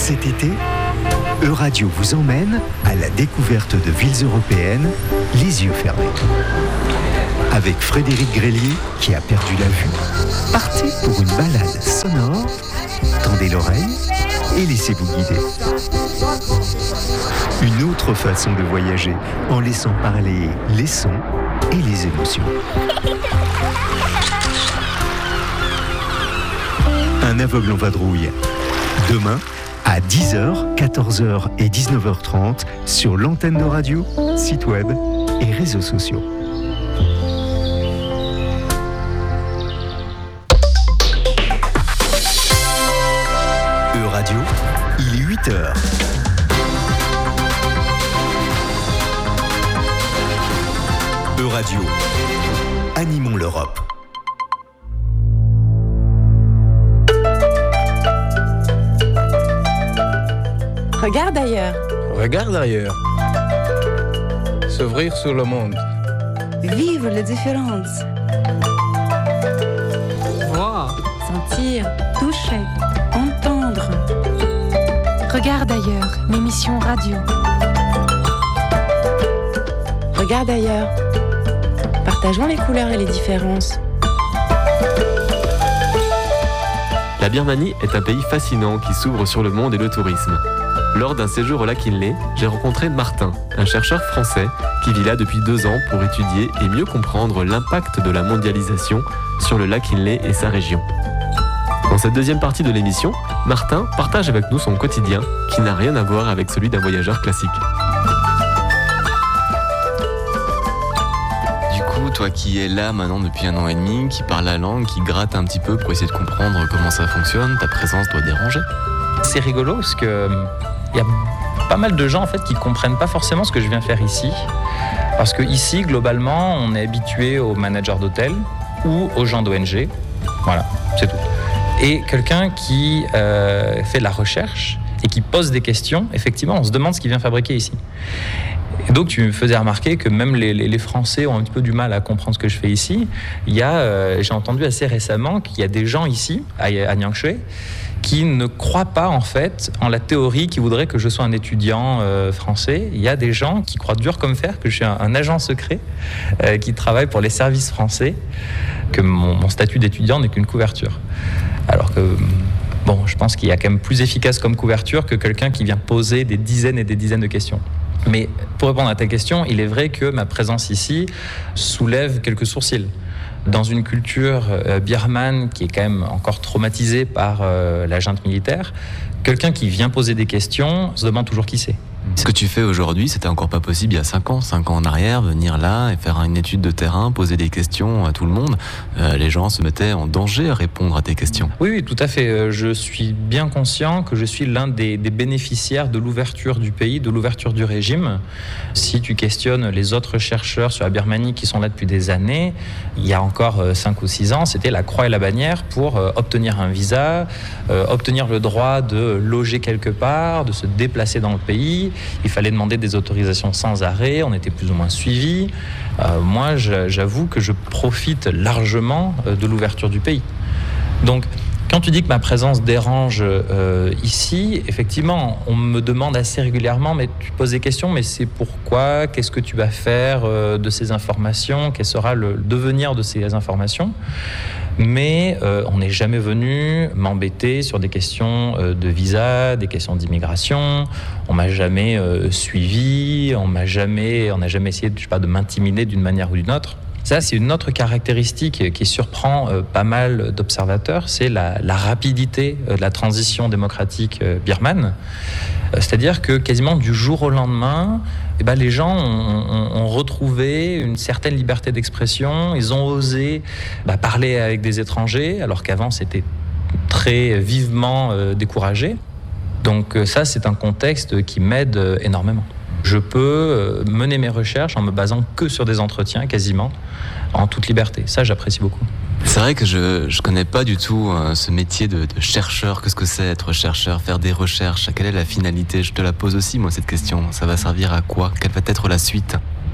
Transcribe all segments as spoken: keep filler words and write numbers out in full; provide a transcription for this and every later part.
Cet été, Euradio vous emmène à la découverte de villes européennes, les yeux fermés. Avec Frédéric Grélier, qui a perdu la vue, partez pour une balade sonore, tendez l'oreille et laissez-vous guider. Une autre façon de voyager, en laissant parler les sons et les émotions. Un aveugle en vadrouille. Demain, à dix heures, quatorze heures et dix-neuf heures trente, sur l'antenne de radio, site web et réseaux sociaux. Euradio, il est huit heures. Euradio, animons l'Europe. Regarde ailleurs. Regarde ailleurs. S'ouvrir sur le monde. Vivre les différences. Voir. Sentir. Toucher. Entendre. Regarde ailleurs, l'émission radio. Regarde ailleurs. Partageons les couleurs et les différences. La Birmanie est un pays fascinant qui s'ouvre sur le monde et le tourisme. Lors d'un séjour au lac Inle, j'ai rencontré Martin, un chercheur français qui vit là depuis deux ans pour étudier et mieux comprendre l'impact de la mondialisation sur le lac Inle et sa région. Dans cette deuxième partie de l'émission, Martin partage avec nous son quotidien qui n'a rien à voir avec celui d'un voyageur classique. Du coup, toi qui es là maintenant depuis un an et demi, qui parle la langue, qui gratte un petit peu pour essayer de comprendre comment ça fonctionne, ta présence doit déranger. C'est rigolo parce que il y a pas mal de gens en fait qui comprennent pas forcément ce que je viens faire ici, parce que ici globalement on est habitué aux managers d'hôtel ou aux gens d'O N G, voilà, c'est tout. Et quelqu'un qui euh, fait de la recherche et qui pose des questions, effectivement on se demande ce qu'il vient fabriquer ici. Et donc tu me faisais remarquer que même les, les, les Français ont un petit peu du mal à comprendre ce que je fais ici. Il y a, euh, j'ai entendu assez récemment qu'il y a des gens ici à, à Niangshui qui ne croient pas en fait en la théorie qui voudrait que je sois un étudiant euh, français. Il y a des gens qui croient dur comme fer que je suis un, un agent secret euh, qui travaille pour les services français, que mon, mon statut d'étudiant n'est qu'une couverture. Alors que, bon, je pense qu'il y a quand même plus efficace comme couverture que quelqu'un qui vient poser des dizaines et des dizaines de questions. Mais pour répondre à ta question, il est vrai que ma présence ici soulève quelques sourcils. Dans une culture euh, birmane qui est quand même encore traumatisée par euh, la junte militaire, quelqu'un qui vient poser des questions se demande toujours qui c'est. Ce que tu fais aujourd'hui, c'était encore pas possible il y a cinq ans. cinq ans en arrière, venir là et faire une étude de terrain, poser des questions à tout le monde. Euh, les gens se mettaient en danger à répondre à tes questions. Oui, oui, tout à fait. Je suis bien conscient que je suis l'un des, des bénéficiaires de l'ouverture du pays, de l'ouverture du régime. Si tu questionnes les autres chercheurs sur la Birmanie qui sont là depuis des années, il y a encore cinq ou six ans, c'était la croix et la bannière pour euh, obtenir un visa, euh, obtenir le droit de loger quelque part, de se déplacer dans le pays. Il fallait demander des autorisations sans arrêt, on était plus ou moins suivis. Euh, moi, j'avoue que je profite largement de l'ouverture du pays. Donc, quand tu dis que ma présence dérange euh, ici, effectivement, on me demande assez régulièrement, mais tu poses des questions, mais c'est pourquoi, qu'est-ce que tu vas faire euh, de ces informations, quel sera le devenir de ces informations ? Mais euh, on n'est jamais venu m'embêter sur des questions euh, de visa, des questions d'immigration. On m'a jamais euh, suivi, on m'a jamais, on n'a jamais essayé, je sais pas, de m'intimider d'une manière ou d'une autre. Ça, c'est une autre caractéristique qui surprend euh, pas mal d'observateurs, c'est la, la rapidité euh, de la transition démocratique euh, birmane. Euh, c'est-à-dire que quasiment du jour au lendemain, eh ben, les gens ont, ont, ont retrouvé une certaine liberté d'expression, ils ont osé bah, parler avec des étrangers, alors qu'avant c'était très vivement euh, découragé. Donc euh, ça, c'est un contexte qui m'aide euh, énormément. Je peux mener mes recherches en me basant que sur des entretiens, quasiment, en toute liberté. Ça, j'apprécie beaucoup. C'est vrai que je ne connais pas du tout euh, ce métier de, de chercheur. Qu'est-ce que c'est être chercheur, faire des recherches? Quelle est la finalité? Je te la pose aussi, moi, cette question. Ça va servir à quoi? Quelle va être la suite?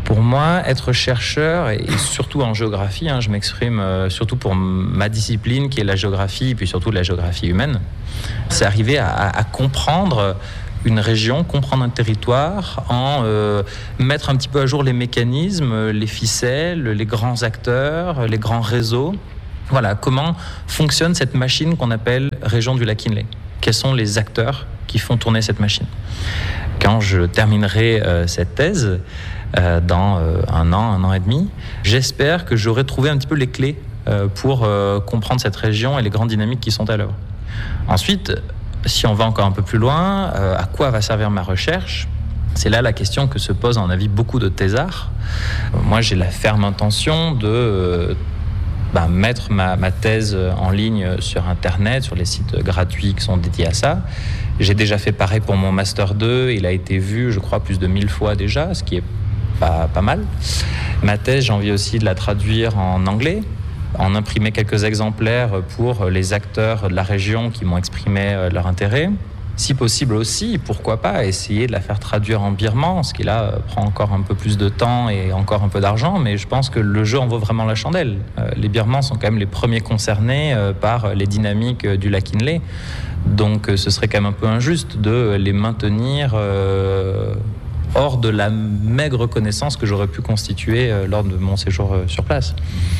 Pour moi, être chercheur, et surtout en géographie, hein, je m'exprime euh, surtout pour ma discipline qui est la géographie, et puis surtout la géographie humaine, c'est arriver à, à comprendre une région, comprendre un territoire, en euh, mettre un petit peu à jour les mécanismes, les ficelles, les grands acteurs, les grands réseaux. Voilà, comment fonctionne cette machine qu'on appelle région du lac Inle. Quels sont les acteurs qui font tourner cette machine? Quand je terminerai euh, cette thèse, euh, dans euh, un an, un an et demi, j'espère que j'aurai trouvé un petit peu les clés euh, pour euh, comprendre cette région et les grandes dynamiques qui sont à l'œuvre. Ensuite, si on va encore un peu plus loin, euh, à quoi va servir ma recherche? C'est là la question que se posent, à mon avis, beaucoup de thésards. Moi, j'ai la ferme intention de euh, bah, mettre ma, ma thèse en ligne sur Internet, sur les sites gratuits qui sont dédiés à ça. J'ai déjà fait pareil pour mon Master deux. Il a été vu, je crois, plus de mille fois déjà, ce qui est pas, pas mal. Ma thèse, j'ai envie aussi de la traduire en anglais, en imprimer quelques exemplaires pour les acteurs de la région qui m'ont exprimé leur intérêt. Si possible aussi, pourquoi pas essayer de la faire traduire en birman, ce qui là prend encore un peu plus de temps et encore un peu d'argent, mais je pense que le jeu en vaut vraiment la chandelle. Les birmans sont quand même les premiers concernés par les dynamiques du lac Inle, donc ce serait quand même un peu injuste de les maintenir euh, hors de la maigre connaissance que j'aurais pu constituer lors de mon séjour sur place.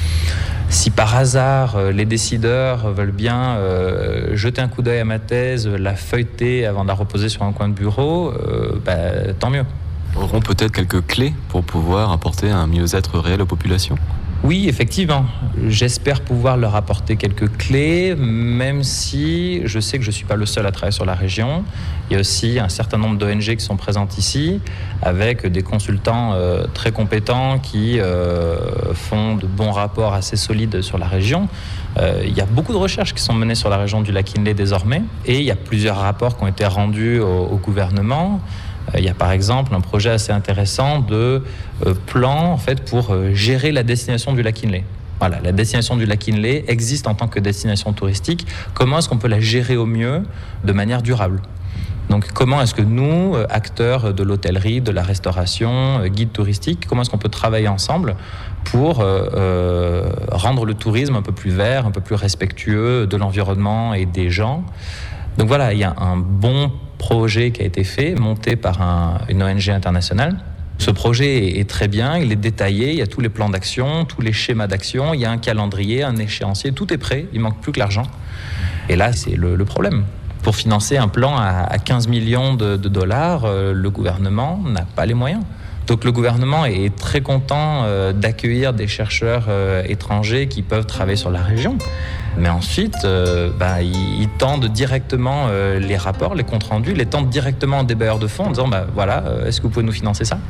Si par hasard les décideurs veulent bien euh, jeter un coup d'œil à ma thèse, la feuilleter avant de la reposer sur un coin de bureau, euh, bah, tant mieux. Auront peut-être quelques clés pour pouvoir apporter un mieux-être réel aux populations? Oui, effectivement. J'espère pouvoir leur apporter quelques clés, même si je sais que je ne suis pas le seul à travailler sur la région. Il y a aussi un certain nombre d'O N G qui sont présentes ici, avec des consultants euh, très compétents qui euh, font de bons rapports assez solides sur la région. Euh, il y a beaucoup de recherches qui sont menées sur la région du lac Inle désormais, et il y a plusieurs rapports qui ont été rendus au, au gouvernement. Il y a par exemple un projet assez intéressant de euh, plan en fait, pour euh, gérer la destination du lac Inle. Voilà, la destination du lac Inle existe en tant que destination touristique. Comment est-ce qu'on peut la gérer au mieux de manière durable? Donc comment est-ce que nous, acteurs de l'hôtellerie, de la restauration, guides touristiques, comment est-ce qu'on peut travailler ensemble pour euh, euh, rendre le tourisme un peu plus vert, un peu plus respectueux de l'environnement et des gens? Donc voilà, il y a un bon projet qui a été fait, monté par un, une O N G internationale. Ce projet est, est très bien, il est détaillé, il y a tous les plans d'action, tous les schémas d'action, il y a un calendrier, un échéancier, tout est prêt, il manque plus que l'argent. Et là, c'est le, le problème. Pour financer un plan à, à quinze millions de, de dollars, euh, le gouvernement n'a pas les moyens. Donc le gouvernement est très content euh, d'accueillir des chercheurs euh, étrangers qui peuvent travailler sur la région. Mais ensuite, euh, bah, ils, ils tendent directement euh, les rapports, les comptes rendus, les tendent directement aux débailleurs de fonds en disant bah, voilà, euh, est-ce que vous pouvez nous financer ça ?